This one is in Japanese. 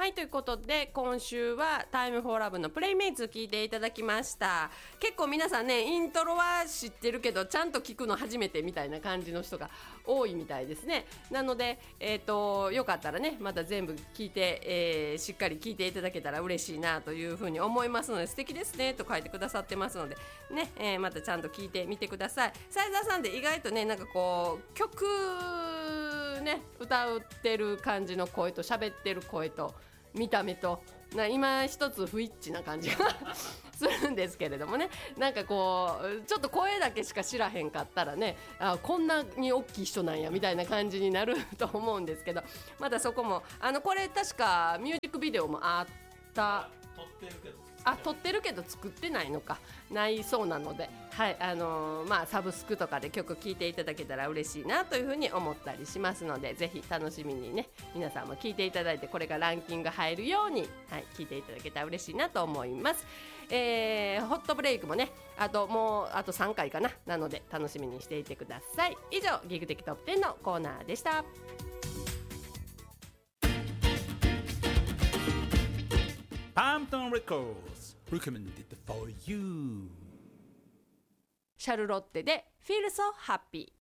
はいということで今週はタイムフォーラブのプレイメイツ聞いていただきました。結構皆さんねイントロは知ってるけどちゃんと聞くの初めてみたいな感じの人が多いみたいですね。なので、よかったらねまた全部聞いて、しっかり聞いていただけたら嬉しいなというふうに思いますので、素敵ですねと書いてくださってますのでね、またちゃんと聞いてみてください。斉沢さんで意外とねなんかこう曲ね歌ってる感じの声と喋ってる声と見た目と今一つ不一致な感じがするんですけれどもね、なんかこうちょっと声だけしか知らへんかったらねこんなに大きい人なんやみたいな感じになると思うんですけど、まだそこもこれ確かミュージックビデオもあった撮ってるけど作ってないのかないそうなので、はいサブスクとかで曲聴いていただけたら嬉しいなというふうに思ったりしますので、ぜひ楽しみにね皆さんも聴いていただいてこれがランキング入るように、聴いていただけたら嬉しいなと思います。ホットブレイクもねあと3回かなので楽しみにしていてください。以上ギグ的トップ10のコーナーでした。 Palmton Records recommended for you. シャルロッテで Feel So Happy。